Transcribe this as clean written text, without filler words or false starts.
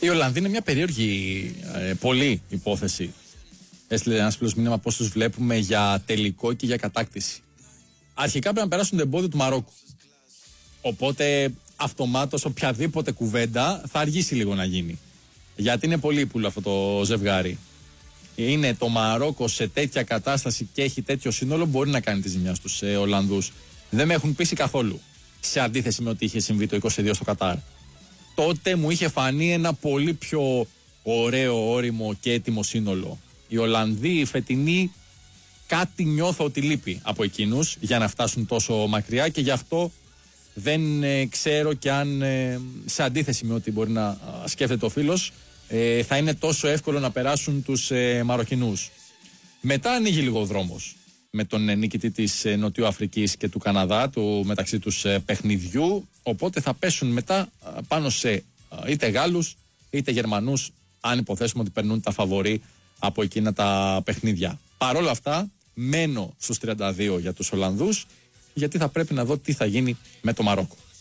Η Ολλανδία είναι μια περίεργη πολύ υπόθεση. Έστειλε ένα φίλο μήνυμα πώς τους βλέπουμε για τελικό και για κατάκτηση. Αρχικά πρέπει να περάσουν το εμπόδιο του Μαρόκου. Οπότε αυτομάτως οποιαδήποτε κουβέντα θα αργήσει λίγο να γίνει. Γιατί είναι πολύ ύπουλο αυτό το ζευγάρι. Είναι το Μαρόκο σε τέτοια κατάσταση και έχει τέτοιο σύνολο, μπορεί να κάνει τη ζημιά στους Ολλανδούς. Δεν με έχουν πείσει καθόλου. Σε αντίθεση με ό,τι είχε συμβεί το 22 στο Κατάρ. Τότε μου είχε φανεί ένα πολύ πιο ωραίο, όριμο και έτοιμο σύνολο. Οι Ολλανδοί, οι φετινοί, κάτι νιώθω ότι λείπει από εκείνους για να φτάσουν τόσο μακριά και γι' αυτό δεν ξέρω και αν σε αντίθεση με ό,τι μπορεί να σκέφτεται ο φίλος θα είναι τόσο εύκολο να περάσουν τους Μαροκινούς. Μετά ανοίγει λίγο ο δρόμος με τον νικητή της Νοτιού Αφρικής και του Καναδά, του μεταξύ τους παιχνιδιού, οπότε θα πέσουν μετά πάνω σε είτε Γάλλους είτε Γερμανούς, αν υποθέσουμε ότι περνούν τα φαβορί από εκείνα τα παιχνίδια. Παρ' όλα αυτά μένω στους 32 για τους Ολλανδούς, γιατί θα πρέπει να δω τι θα γίνει με το Μαρόκο.